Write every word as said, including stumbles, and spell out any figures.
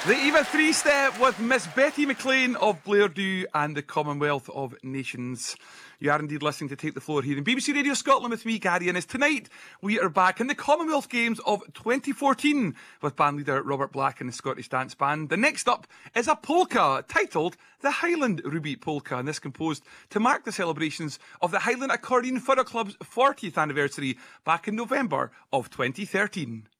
The Eva three-step with Miss Betty McLean of Blairdew and the Commonwealth of Nations. You are indeed listening to Take the Floor here in B B C Radio Scotland with me, Gary Innes. Tonight, we are back in the Commonwealth Games of twenty fourteen with band leader Robert Black and the Scottish Dance Band. The next up is a polka titled the Highland Ruby Polka, and this composed to mark the celebrations of the Highland Accordion Furrow Club's fortieth anniversary back in November of twenty thirteen.